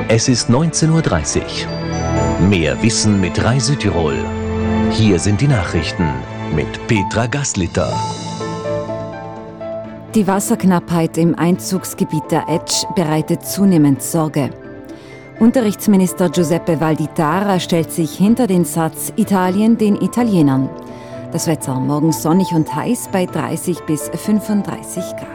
Es ist 19:30 Uhr. Mehr Wissen mit Rai Südtirol. Hier sind die Nachrichten mit Petra Gaslitter. Die Wasserknappheit im Einzugsgebiet der Etsch bereitet zunehmend Sorge. Unterrichtsminister Giuseppe Valditara stellt sich hinter den Satz Italien den Italienern. Das Wetter morgen sonnig und heiß bei 30 bis 35 Grad.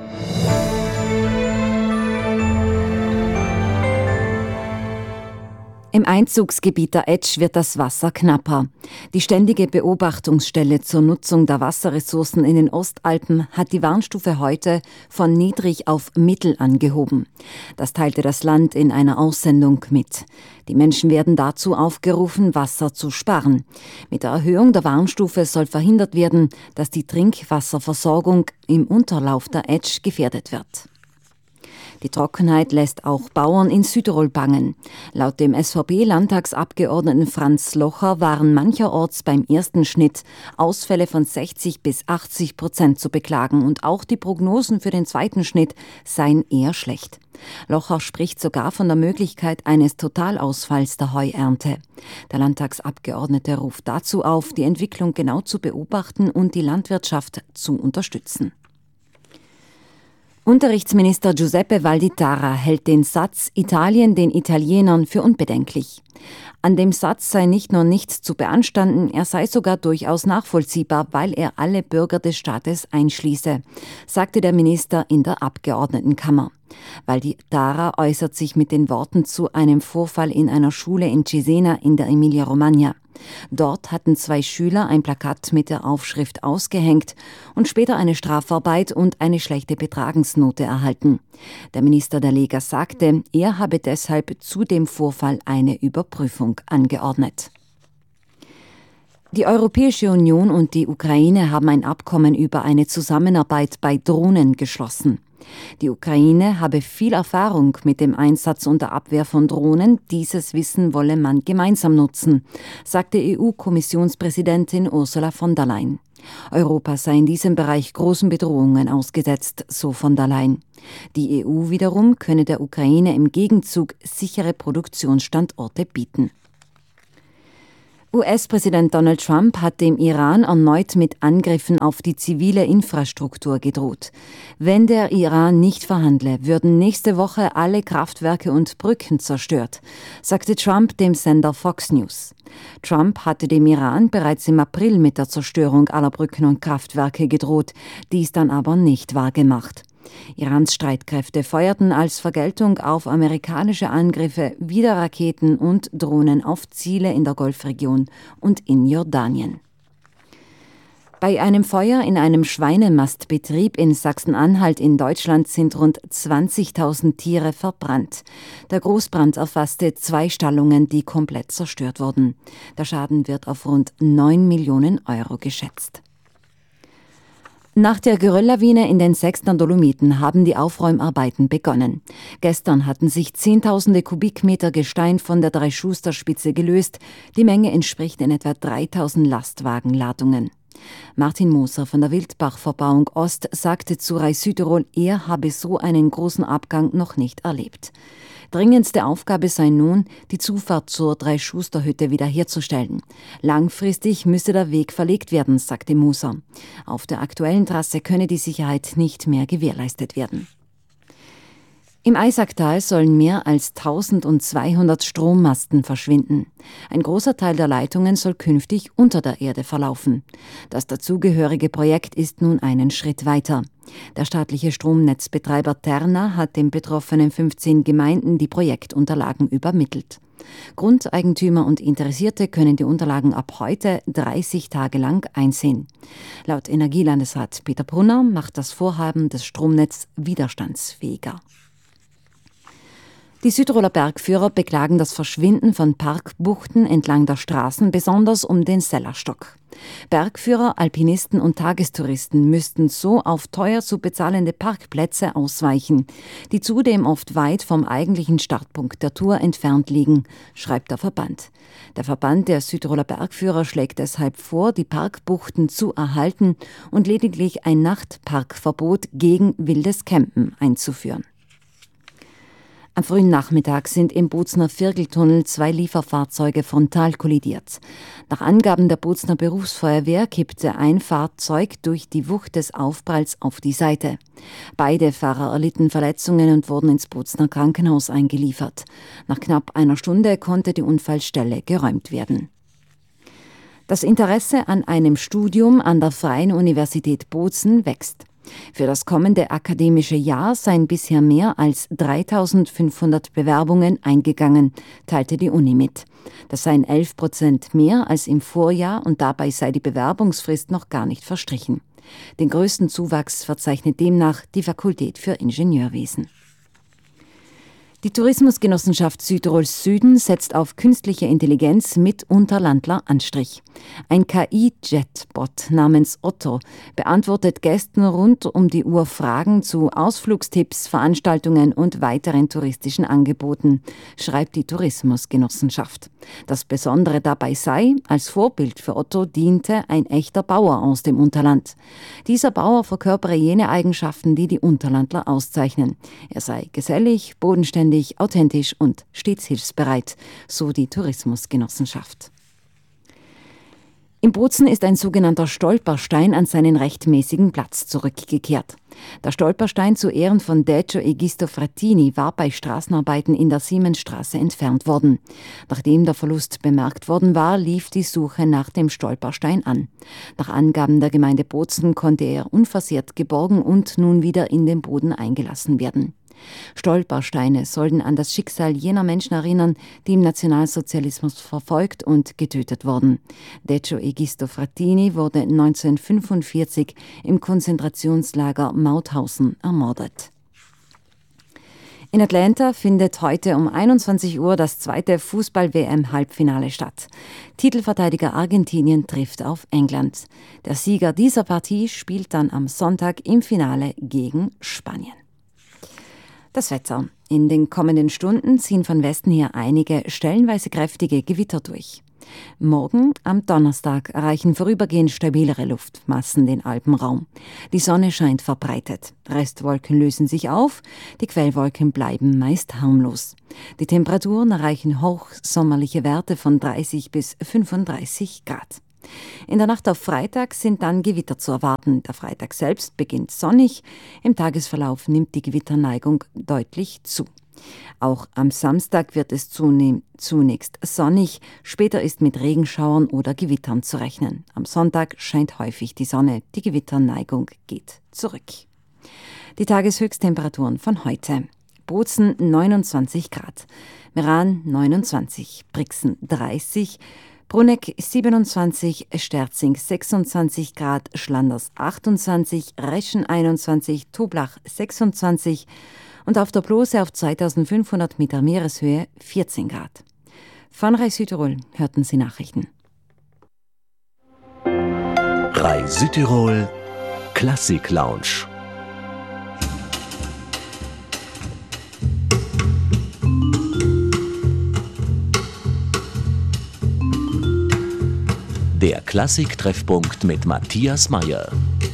Im Einzugsgebiet der Etsch wird das Wasser knapper. Die ständige Beobachtungsstelle zur Nutzung der Wasserressourcen in den Ostalpen hat die Warnstufe heute von niedrig auf mittel angehoben. Das teilte das Land in einer Aussendung mit. Die Menschen werden dazu aufgerufen, Wasser zu sparen. Mit der Erhöhung der Warnstufe soll verhindert werden, dass die Trinkwasserversorgung im Unterlauf der Etsch gefährdet wird. Die Trockenheit lässt auch Bauern in Südtirol bangen. Laut dem SVP-Landtagsabgeordneten Franz Locher waren mancherorts beim ersten Schnitt Ausfälle von 60 bis 80% zu beklagen und auch die Prognosen für den zweiten Schnitt seien eher schlecht. Locher spricht sogar von der Möglichkeit eines Totalausfalls der Heuernte. Der Landtagsabgeordnete ruft dazu auf, die Entwicklung genau zu beobachten und die Landwirtschaft zu unterstützen. Unterrichtsminister Giuseppe Valditara hält den Satz Italien den Italienern für unbedenklich. An dem Satz sei nicht nur nichts zu beanstanden, er sei sogar durchaus nachvollziehbar, weil er alle Bürger des Staates einschließe, sagte der Minister in der Abgeordnetenkammer. Valditara äußert sich mit den Worten zu einem Vorfall in einer Schule in Cesena in der Emilia-Romagna. Dort hatten 2 Schüler ein Plakat mit der Aufschrift ausgehängt und später eine Strafarbeit und eine schlechte Betragensnote erhalten. Der Minister der Lega sagte, er habe deshalb zu dem Vorfall eine Überprüfung angeordnet. Die Europäische Union und die Ukraine haben ein Abkommen über eine Zusammenarbeit bei Drohnen geschlossen. Die Ukraine habe viel Erfahrung mit dem Einsatz und der Abwehr von Drohnen. Dieses Wissen wolle man gemeinsam nutzen, sagte EU-Kommissionspräsidentin Ursula von der Leyen. Europa sei in diesem Bereich großen Bedrohungen ausgesetzt, so von der Leyen. Die EU wiederum könne der Ukraine im Gegenzug sichere Produktionsstandorte bieten. US-Präsident Donald Trump hat dem Iran erneut mit Angriffen auf die zivile Infrastruktur gedroht. Wenn der Iran nicht verhandle, würden nächste Woche alle Kraftwerke und Brücken zerstört, sagte Trump dem Sender Fox News. Trump hatte dem Iran bereits im April mit der Zerstörung aller Brücken und Kraftwerke gedroht, dies dann aber nicht wahrgemacht. Irans Streitkräfte feuerten als Vergeltung auf amerikanische Angriffe wieder Raketen und Drohnen auf Ziele in der Golfregion und in Jordanien. Bei einem Feuer in einem Schweinemastbetrieb in Sachsen-Anhalt in Deutschland sind rund 20.000 Tiere verbrannt. Der Großbrand erfasste 2 Stallungen, die komplett zerstört wurden. Der Schaden wird auf rund 9 Millionen Euro geschätzt. Nach der Gerölllawine in den Sechster Dolomiten haben die Aufräumarbeiten begonnen. Gestern hatten sich Zehntausende Kubikmeter Gestein von der Dreischusterspitze gelöst. Die Menge entspricht in etwa 3000 Lastwagenladungen. Martin Moser von der Wildbachverbauung Ost sagte zu Rai Südtirol, er habe so einen großen Abgang noch nicht erlebt. Dringendste Aufgabe sei nun, die Zufahrt zur Dreischusтерhütte wiederherzustellen. Langfristig müsse der Weg verlegt werden, sagte Moser. Auf der aktuellen Trasse könne die Sicherheit nicht mehr gewährleistet werden. Im Eisacktal sollen mehr als 1200 Strommasten verschwinden. Ein großer Teil der Leitungen soll künftig unter der Erde verlaufen. Das dazugehörige Projekt ist nun einen Schritt weiter. Der staatliche Stromnetzbetreiber Terna hat den betroffenen 15 Gemeinden die Projektunterlagen übermittelt. Grundeigentümer und Interessierte können die Unterlagen ab heute 30 Tage lang einsehen. Laut Energielandesrat Peter Brunner macht das Vorhaben des Stromnetzes widerstandsfähiger. Die Südtiroler Bergführer beklagen das Verschwinden von Parkbuchten entlang der Straßen, besonders um den Sellerstock. Bergführer, Alpinisten und Tagestouristen müssten so auf teuer zu bezahlende Parkplätze ausweichen, die zudem oft weit vom eigentlichen Startpunkt der Tour entfernt liegen, schreibt der Verband. Der Verband der Südtiroler Bergführer schlägt deshalb vor, die Parkbuchten zu erhalten und lediglich ein Nachtparkverbot gegen wildes Campen einzuführen. Am frühen Nachmittag sind im Bozner Virgeltunnel 2 Lieferfahrzeuge frontal kollidiert. Nach Angaben der Bozner Berufsfeuerwehr kippte ein Fahrzeug durch die Wucht des Aufpralls auf die Seite. Beide Fahrer erlitten Verletzungen und wurden ins Bozner Krankenhaus eingeliefert. Nach knapp einer Stunde konnte die Unfallstelle geräumt werden. Das Interesse an einem Studium an der Freien Universität Bozen wächst. Für das kommende akademische Jahr seien bisher mehr als 3.500 Bewerbungen eingegangen, teilte die Uni mit. Das seien 11% mehr als im Vorjahr und dabei sei die Bewerbungsfrist noch gar nicht verstrichen. Den größten Zuwachs verzeichnet demnach die Fakultät für Ingenieurwesen. Die Tourismusgenossenschaft Südtirols Süden setzt auf künstliche Intelligenz mit Unterlandler Anstrich. Ein KI-Chatbot namens Otto beantwortet Gästen rund um die Uhr Fragen zu Ausflugstipps, Veranstaltungen und weiteren touristischen Angeboten, schreibt die Tourismusgenossenschaft. Das Besondere dabei sei, als Vorbild für Otto diente ein echter Bauer aus dem Unterland. Dieser Bauer verkörpere jene Eigenschaften, die die Unterlandler auszeichnen. Er sei gesellig, bodenständig, authentisch und stets hilfsbereit, so die Tourismusgenossenschaft. Im Bozen ist ein sogenannter Stolperstein an seinen rechtmäßigen Platz zurückgekehrt. Der Stolperstein zu Ehren von Decio Egisto Frattini war bei Straßenarbeiten in der Siemensstraße entfernt worden. Nachdem der Verlust bemerkt worden war, lief die Suche nach dem Stolperstein an. Nach Angaben der Gemeinde Bozen konnte er unversehrt geborgen und nun wieder in den Boden eingelassen werden. Stolpersteine sollten an das Schicksal jener Menschen erinnern, die im Nationalsozialismus verfolgt und getötet wurden. Decio Egisto Frattini wurde 1945 im Konzentrationslager Mauthausen ermordet. In Atlanta findet heute um 21 Uhr das zweite Fußball-WM-Halbfinale statt. Titelverteidiger Argentinien trifft auf England. Der Sieger dieser Partie spielt dann am Sonntag im Finale gegen Spanien. Das Wetter. In den kommenden Stunden ziehen von Westen her einige stellenweise kräftige Gewitter durch. Morgen, am Donnerstag, erreichen vorübergehend stabilere Luftmassen den Alpenraum. Die Sonne scheint verbreitet. Restwolken lösen sich auf, die Quellwolken bleiben meist harmlos. Die Temperaturen erreichen hochsommerliche Werte von 30 bis 35 Grad. In der Nacht auf Freitag sind dann Gewitter zu erwarten. Der Freitag selbst beginnt sonnig. Im Tagesverlauf nimmt die Gewitterneigung deutlich zu. Auch am Samstag wird es zunächst sonnig. Später ist mit Regenschauern oder Gewittern zu rechnen. Am Sonntag scheint häufig die Sonne. Die Gewitterneigung geht zurück. Die Tageshöchsttemperaturen von heute. Bozen 29 Grad, Meran 29, Brixen 30, Bruneck 27, Sterzing 26 Grad, Schlanders 28, Reschen 21, Toblach 26 und auf der Blose auf 2500 Meter Meereshöhe 14 Grad. Von Rai Südtirol hörten Sie Nachrichten. Rai Südtirol Klassik Lounge. Der Klassik-Treffpunkt mit Matthias Meyer.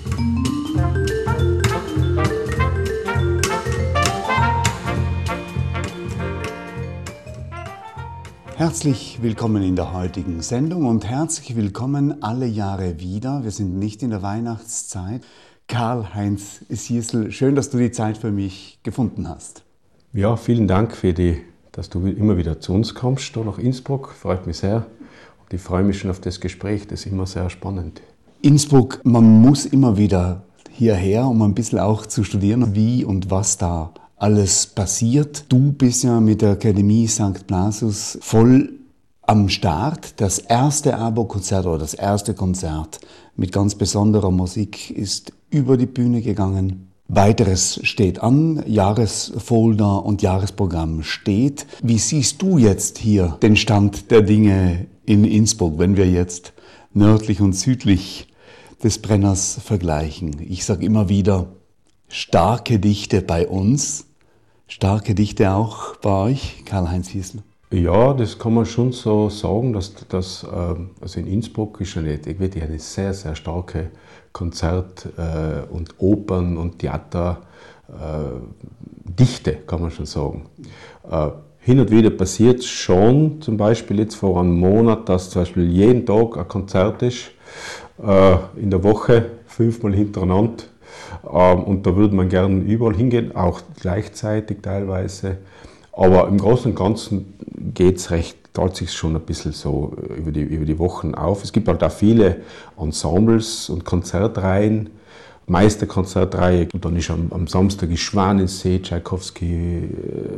Herzlich willkommen in der heutigen Sendung und herzlich willkommen alle Jahre wieder. Wir sind nicht in der Weihnachtszeit. Karl-Heinz Sießl, schön, dass du die Zeit für mich gefunden hast. Ja, vielen Dank dass du immer wieder zu uns kommst, hier nach Innsbruck. Freut mich sehr. Ich freue mich schon auf das Gespräch, das ist immer sehr spannend. Innsbruck, man muss immer wieder hierher, um ein bisschen auch zu studieren, wie und was da alles passiert. Du bist ja mit der Akademie St. Blasius voll am Start. Das erste ABO-Konzert oder das erste Konzert mit ganz besonderer Musik ist über die Bühne gegangen. Weiteres steht an, Jahresfolder und Jahresprogramm steht. Wie siehst du jetzt hier den Stand der Dinge in Innsbruck, wenn wir jetzt nördlich und südlich des Brenners vergleichen? Ich sage immer wieder, starke Dichte bei uns, starke Dichte auch bei euch, Karl-Heinz Sießl. Ja, das kann man schon so sagen, dass also in Innsbruck ist wirklich eine sehr, sehr starke Konzert- und Opern- und Theaterszene Dichte, kann man schon sagen. Hin und wieder passiert es schon, zum Beispiel jetzt vor einem Monat, dass zum Beispiel jeden Tag ein Konzert ist, in der Woche 5-mal hintereinander. Und da würde man gerne überall hingehen, auch gleichzeitig teilweise. Aber im Großen und Ganzen teilt sich schon ein bisschen so über die Wochen auf. Es gibt halt auch viele Ensembles und Konzertreihen, Meisterkonzertreihe. Und dann ist am Samstag ist Schwanensee, Tschaikowski,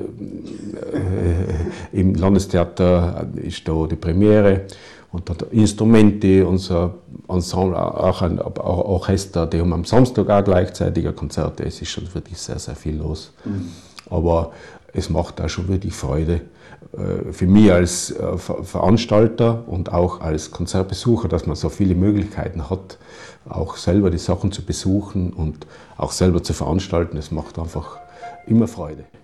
im Landestheater ist da die Premiere. Und dann Instrumente, unser Ensemble, auch ein Orchester, die haben am Samstag auch gleichzeitig ein Konzert. Es ist schon wirklich sehr, sehr viel los. Aber es macht auch schon wirklich Freude. Für mich als Veranstalter und auch als Konzertbesucher, dass man so viele Möglichkeiten hat, auch selber die Sachen zu besuchen und auch selber zu veranstalten. Es macht einfach immer Freude.